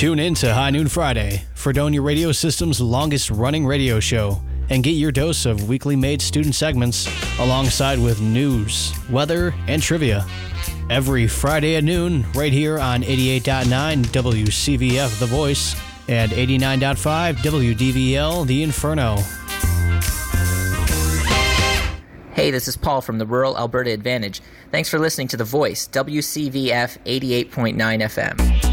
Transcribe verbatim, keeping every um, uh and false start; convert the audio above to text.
Tune in to High Noon Friday, Fredonia Radio System's longest-running radio show, and get your dose of weekly made student segments alongside with news, weather, and trivia. Every Friday at noon, right here on eighty-eight point nine W C V F The Voice and eighty-nine point five W D V L The Inferno. Hey, this is Paul from the Rural Alberta Advantage. Thanks for listening to The Voice, W C V F eighty-eight point nine F M.